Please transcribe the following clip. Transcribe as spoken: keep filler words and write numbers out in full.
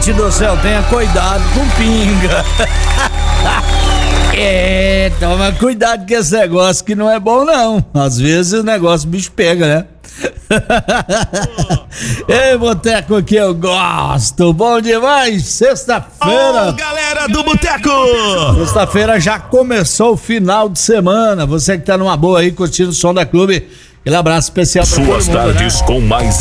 Gente do céu, tenha cuidado com pinga. É, toma cuidado com esse negócio que não é bom não. Às vezes o negócio o bicho pega, né? Ei, Boteco, que eu gosto. Bom demais, sexta-feira. Ô, galera do Boteco! Sexta-feira já começou o final de semana. Você que tá numa boa aí, curtindo o som da Clube. Aquele abraço especial pra todo mundo, Suas tardes, né? Com mais